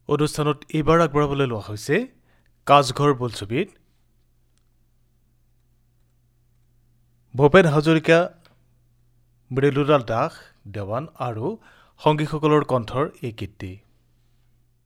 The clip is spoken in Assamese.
অনুষ্ঠানত এইবাৰ আগবঢ়াবলৈ লোৱা হৈছে কাজঘৰ বোলছবিত ভূপেন হাজৰিকা, মৃদুলাল দাস, দেৱান আৰু সংগীসকলৰ কণ্ঠৰ এই গীতটি।